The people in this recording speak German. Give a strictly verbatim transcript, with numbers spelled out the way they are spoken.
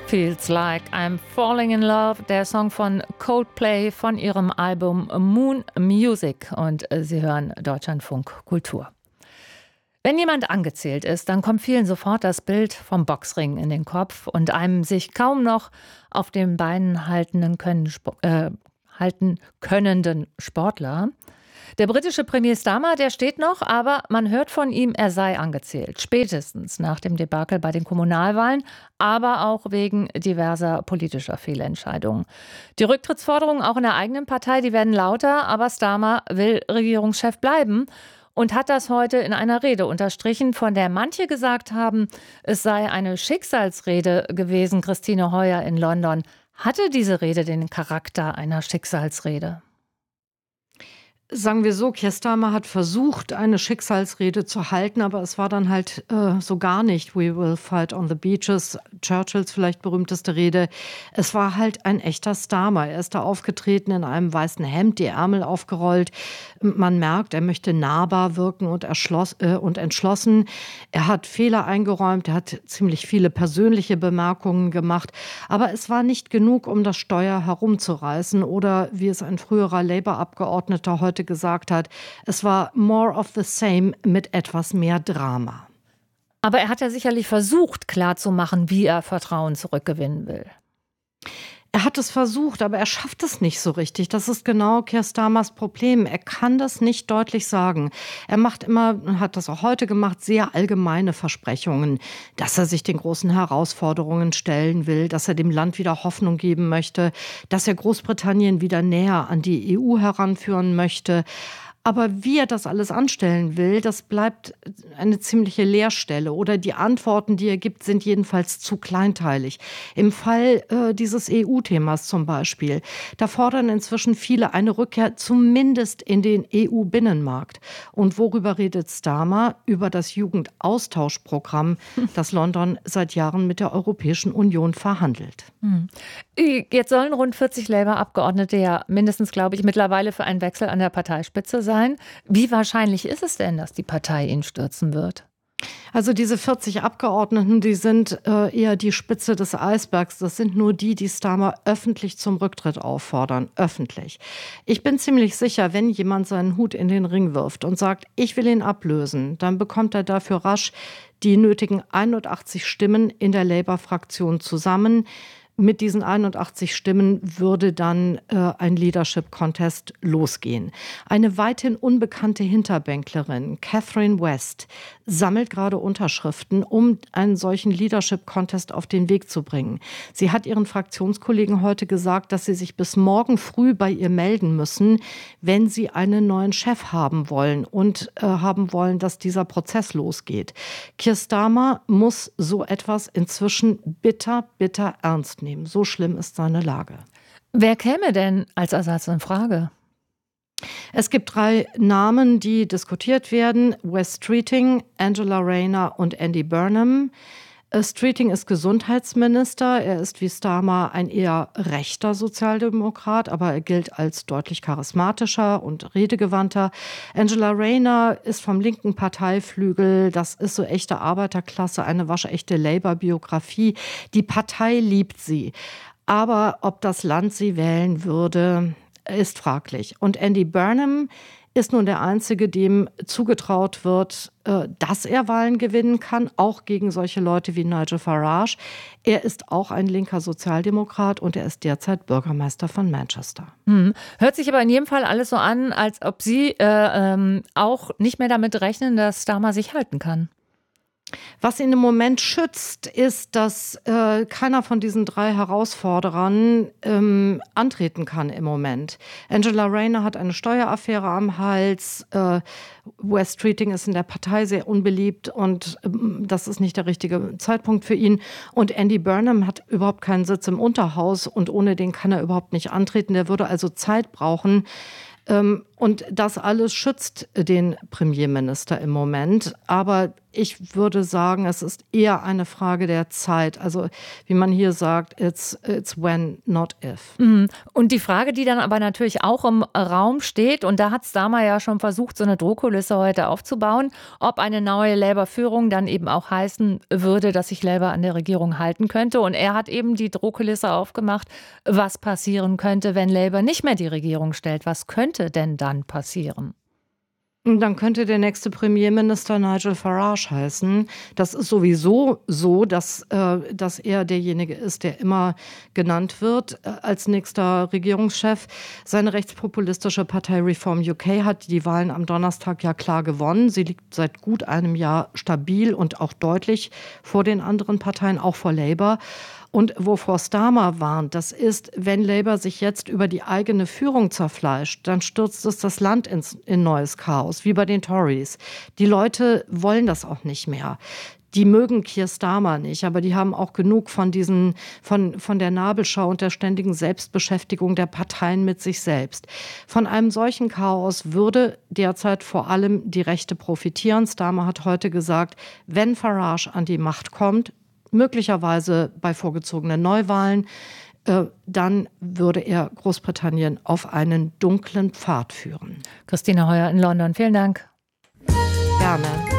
Feels Like I'm Falling in Love, der Song von Coldplay von ihrem Album Moon Music. Und Sie hören Deutschlandfunk Kultur. Wenn jemand angezählt ist, dann kommt vielen sofort das Bild vom Boxring in den Kopf und einem sich kaum noch auf den Beinen haltenden können, äh, halten könnenden Sportler. Der britische Premier Starmer, der steht noch, aber man hört von ihm, er sei angezählt. Spätestens nach dem Debakel bei den Kommunalwahlen, aber auch wegen diverser politischer Fehlentscheidungen. Die Rücktrittsforderungen auch in der eigenen Partei, die werden lauter, aber Starmer will Regierungschef bleiben und hat das heute in einer Rede unterstrichen, von der manche gesagt haben, es sei eine Schicksalsrede gewesen. Christine Heuer in London. Hatte diese Rede den Charakter einer Schicksalsrede? Sagen wir so, Keir Starmer hat versucht, eine Schicksalsrede zu halten, aber es war dann halt äh, so gar nicht We will fight on the beaches, Churchills vielleicht berühmteste Rede. Es war halt ein echter Starmer. Er ist da aufgetreten in einem weißen Hemd, die Ärmel aufgerollt. Man merkt, er möchte nahbar wirken und, erschloss, äh, und entschlossen. Er hat Fehler eingeräumt, er hat ziemlich viele persönliche Bemerkungen gemacht. Aber es war nicht genug, um das Steuer herumzureißen oder, wie es ein früherer Labour-Abgeordneter heute gesagt hat, es war more of the same mit etwas mehr Drama. Aber er hat ja sicherlich versucht, klarzumachen, wie er Vertrauen zurückgewinnen will. Er hat es versucht, aber er schafft es nicht so richtig. Das ist genau Keir Starmers Problem. Er kann das nicht deutlich sagen. Er macht immer, hat das auch heute gemacht, sehr allgemeine Versprechungen, dass er sich den großen Herausforderungen stellen will, dass er dem Land wieder Hoffnung geben möchte, dass er Großbritannien wieder näher an die E U heranführen möchte. Aber wie er das alles anstellen will, das bleibt eine ziemliche Leerstelle. Oder die Antworten, die er gibt, sind jedenfalls zu kleinteilig. Im Fall äh, dieses E U-Themas zum Beispiel, da fordern inzwischen viele eine Rückkehr zumindest in den E U-Binnenmarkt. Und worüber redet Starmer? Über das Jugendaustauschprogramm, das London seit Jahren mit der Europäischen Union verhandelt. Hm. Jetzt sollen rund vierzig Labour-Abgeordnete ja mindestens, glaube ich, mittlerweile für einen Wechsel an der Parteispitze sein. Wie wahrscheinlich ist es denn, dass die Partei ihn stürzen wird? Also diese vierzig Abgeordneten, die sind äh, eher die Spitze des Eisbergs. Das sind nur die, die Starmer öffentlich zum Rücktritt auffordern. Öffentlich. Ich bin ziemlich sicher, wenn jemand seinen Hut in den Ring wirft und sagt, ich will ihn ablösen, dann bekommt er dafür rasch die nötigen einundachtzig Stimmen in der Labour-Fraktion zusammen. Mit diesen einundachtzig Stimmen würde dann äh, ein Leadership-Contest losgehen. Eine weithin unbekannte Hinterbänklerin, Catherine West, sammelt gerade Unterschriften, um einen solchen Leadership-Contest auf den Weg zu bringen. Sie hat ihren Fraktionskollegen heute gesagt, dass sie sich bis morgen früh bei ihr melden müssen, wenn sie einen neuen Chef haben wollen und äh, haben wollen, dass dieser Prozess losgeht. Keir Starmer muss so etwas inzwischen bitter, bitter ernst nehmen. So schlimm ist seine Lage. Wer käme denn als Ersatz in Frage? Es gibt drei Namen, die diskutiert werden. Wes Streeting, Angela Rayner und Andy Burnham. Streeting ist Gesundheitsminister. Er ist wie Starmer ein eher rechter Sozialdemokrat, aber er gilt als deutlich charismatischer und redegewandter. Angela Rayner ist vom linken Parteiflügel. Das ist so echte Arbeiterklasse, eine waschechte Labour-Biografie. Die Partei liebt sie. Aber ob das Land sie wählen würde, ist fraglich. Und Andy Burnham ist nun der Einzige, dem zugetraut wird, dass er Wahlen gewinnen kann, auch gegen solche Leute wie Nigel Farage. Er ist auch ein linker Sozialdemokrat und er ist derzeit Bürgermeister von Manchester. Hm. Hört sich aber in jedem Fall alles so an, als ob Sie äh, ähm, auch nicht mehr damit rechnen, dass Starmer sich halten kann. Was ihn im Moment schützt, ist, dass äh, keiner von diesen drei Herausforderern ähm, antreten kann im Moment. Angela Rayner hat eine Steueraffäre am Hals. Äh, Wes Streeting ist in der Partei sehr unbeliebt und ähm, das ist nicht der richtige Zeitpunkt für ihn. Und Andy Burnham hat überhaupt keinen Sitz im Unterhaus und ohne den kann er überhaupt nicht antreten. Der würde also Zeit brauchen. Und Und das alles schützt den Premierminister im Moment. Aber ich würde sagen, es ist eher eine Frage der Zeit. Also wie man hier sagt, it's, it's when, not if. Und die Frage, die dann aber natürlich auch im Raum steht, und da hat Starmer ja schon versucht, so eine Drohkulisse heute aufzubauen, ob eine neue Labour-Führung dann eben auch heißen würde, dass sich Labour an der Regierung halten könnte. Und er hat eben die Drohkulisse aufgemacht, was passieren könnte, wenn Labour nicht mehr die Regierung stellt. Was könnte denn dann passieren? Und dann könnte der nächste Premierminister Nigel Farage heißen. Das ist sowieso so, dass, äh, dass er derjenige ist, der immer genannt wird äh, als nächster Regierungschef. Seine rechtspopulistische Partei Reform U K hat die Wahlen am Donnerstag ja klar gewonnen. Sie liegt seit gut einem Jahr stabil und auch deutlich vor den anderen Parteien, auch vor Labour. Und wovor Starmer warnt, das ist, wenn Labour sich jetzt über die eigene Führung zerfleischt, dann stürzt es das Land ins, in neues Chaos, wie bei den Tories. Die Leute wollen das auch nicht mehr. Die mögen Keir Starmer nicht, aber die haben auch genug von diesen, von, von der Nabelschau und der ständigen Selbstbeschäftigung der Parteien mit sich selbst. Von einem solchen Chaos würde derzeit vor allem die Rechte profitieren. Starmer hat heute gesagt, wenn Farage an die Macht kommt, möglicherweise bei vorgezogenen Neuwahlen, äh, dann würde er Großbritannien auf einen dunklen Pfad führen. Christine Heuer in London, vielen Dank. Gerne.